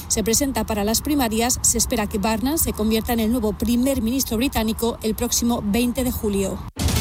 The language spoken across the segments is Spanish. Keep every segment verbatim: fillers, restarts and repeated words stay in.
se presenta para las primarias. Se espera que Barnes se convierta en el nuevo primer ministro británico el próximo veinte de julio.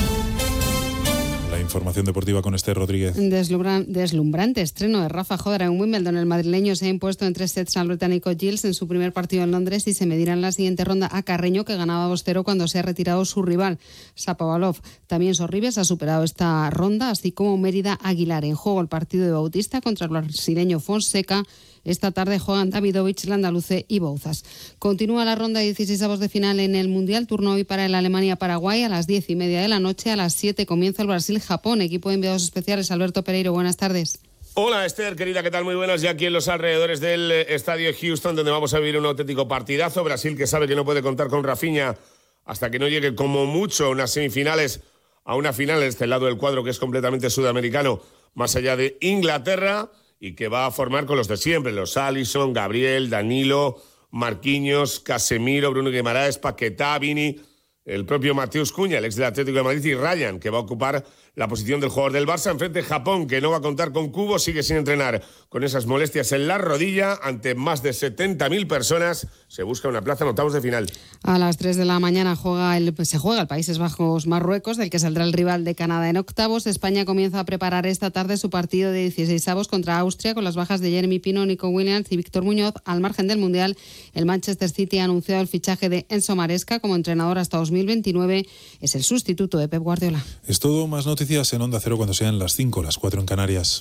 La información deportiva con Esther Rodríguez. Deslumbran, deslumbrante estreno de Rafa Jodar en Wimbledon. El madrileño se ha impuesto en tres sets al británico Giles en su primer partido en Londres y se medirá en la siguiente ronda a Carreño, que ganaba dos cero cuando se ha retirado su rival, Shapovalov. También Sorribes ha superado esta ronda, así como Mérida Aguilar. En juego el partido de Bautista contra el brasileño Fonseca. Esta tarde juegan Davidovich, Landaluce y Bouzas. Continúa la ronda de dieciseisavos de final en el Mundial. Turno hoy para el Alemania-Paraguay a las diez y media de la noche. A las siete comienza el Brasil-Japón. Equipo de enviados especiales, Alberto Pereiro. Buenas tardes. Hola Esther, querida, ¿qué tal? Muy buenas. Ya aquí en los alrededores del estadio Houston, donde vamos a vivir un auténtico partidazo. Brasil, que sabe que no puede contar con Rafinha hasta que no llegue como mucho a unas semifinales, a una final en este lado del cuadro que es completamente sudamericano, más allá de Inglaterra, y que va a formar con los de siempre, los Alisson, Gabriel, Danilo, Marquinhos, Casemiro, Bruno Guimaraes, Paquetá, Vini, el propio Mateus Cunha, el ex del Atlético de Madrid, y Ryan, que va a ocupar la posición del jugador del Barça. Enfrente Japón, que no va a contar con Kubo, sigue sin entrenar con esas molestias en la rodilla. Ante más de setenta mil personas se busca una plaza en octavos de final. A las tres de la mañana juega el, se juega el Países Bajos-Marruecos, del que saldrá el rival de Canadá en octavos. España comienza a preparar esta tarde su partido de dieciseisavos contra Austria, con las bajas de Jeremy Pino, Nico Williams y Víctor Muñoz. Al margen del Mundial, el Manchester City ha anunciado el fichaje de Enzo Maresca como entrenador hasta dos mil veintinueve. Es el sustituto de Pep Guardiola. Es todo. Más noticias en Onda Cero cuando sean las cinco, las cuatro en Canarias.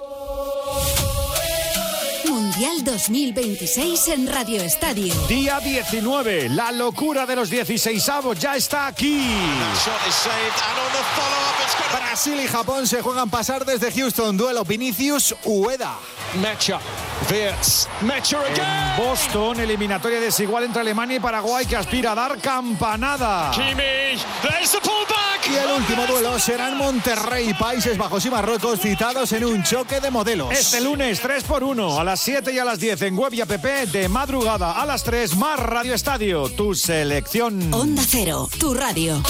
Mundial dos mil veintiséis en Radio Estadio. Día diecinueve, la locura de los dieciseisavos ya está aquí. Brasil y Japón se juegan pasar desde Houston. Duelo Vinicius-Ueda. Mecha, Wirtz, Mecha again. En Boston, eliminatoria desigual entre Alemania y Paraguay que aspira a dar campanada. Kimmich, there's the pullback. Y el último duelo será en Monterrey, Países Bajos y Marruecos, citados en un choque de modelos. Este lunes tres por uno, a las siete y a las diez en web y app, de madrugada a las tres, más Radio Estadio, tu selección. Onda Cero, tu radio.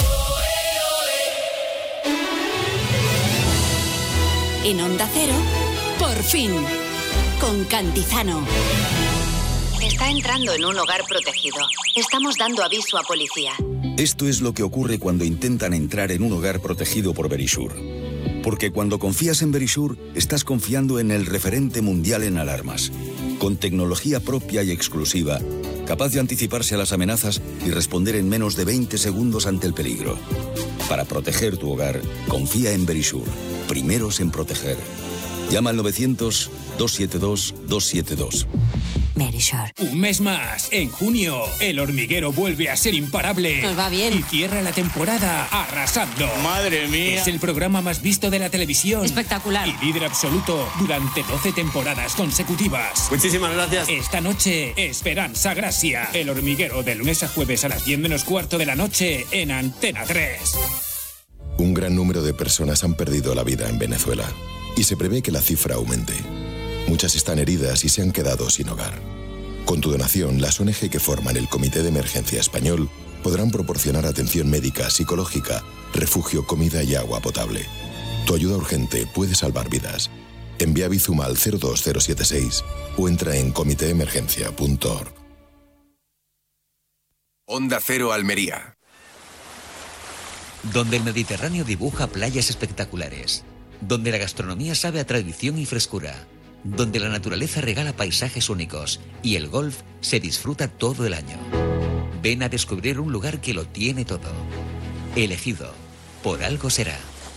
En Onda Cero, por fin, con Cantizano. Está entrando en un hogar protegido. Estamos dando aviso a policía. Esto es lo que ocurre cuando intentan entrar en un hogar protegido por Verisure. Porque cuando confías en Verisure, estás confiando en el referente mundial en alarmas. Con tecnología propia y exclusiva, capaz de anticiparse a las amenazas y responder en menos de veinte segundos ante el peligro. Para proteger tu hogar, confía en Verisure. Primeros en proteger. Llama al novecientos, dos siete dos, dos siete dos. Verisure. Un mes más. En junio, El Hormiguero vuelve a ser imparable. Nos va bien. Y cierra la temporada arrasando. ¡Madre mía! Es el programa más visto de la televisión. Espectacular. Y líder absoluto durante doce temporadas consecutivas. Muchísimas gracias. Esta noche, Esperanza Gracia. El Hormiguero, de lunes a jueves a las diez menos cuarto de la noche en Antena tres. Un gran número de personas han perdido la vida en Venezuela y se prevé que la cifra aumente. Muchas están heridas y se han quedado sin hogar. Con tu donación, las O N G que forman el Comité de Emergencia Español podrán proporcionar atención médica, psicológica, refugio, comida y agua potable. Tu ayuda urgente puede salvar vidas. Envía Bizum al cero dos cero siete seis o entra en comité emergencia punto org. Onda Cero Almería. Donde el Mediterráneo dibuja playas espectaculares. Donde la gastronomía sabe a tradición y frescura. Donde la naturaleza regala paisajes únicos y el golf se disfruta todo el año. Ven a descubrir un lugar que lo tiene todo. Elegido, por algo será.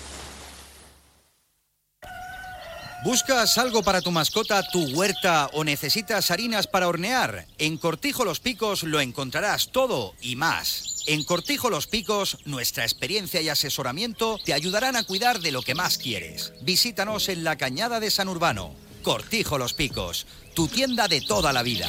¿Buscas algo para tu mascota, tu huerta o necesitas harinas para hornear? En Cortijo Los Picos lo encontrarás todo y más. En Cortijo Los Picos, nuestra experiencia y asesoramiento te ayudarán a cuidar de lo que más quieres. Visítanos en la Cañada de San Urbano. Cortijo Los Picos, tu tienda de toda la vida.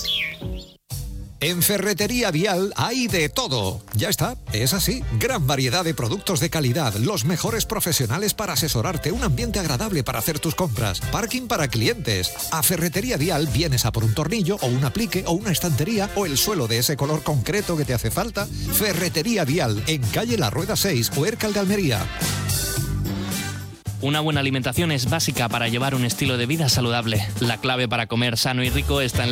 En Ferretería Vial hay de todo. Ya está, es así. Gran variedad de productos de calidad, los mejores profesionales para asesorarte, un ambiente agradable para hacer tus compras, parking para clientes. A Ferretería Vial vienes a por un tornillo o un aplique o una estantería o el suelo de ese color concreto que te hace falta. Ferretería Vial, en calle La Rueda seis, Huércal de Almería. Una buena alimentación es básica para llevar un estilo de vida saludable. La clave para comer sano y rico está en la